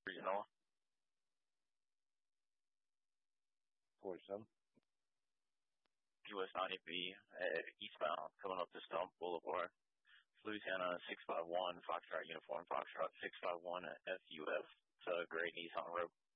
Regional. 47. US 90B eastbound coming up to Stump Boulevard. Louisiana 651 Foxtrot Uniform Foxtrot 651 FUF. It's a gray Nissan Rogue.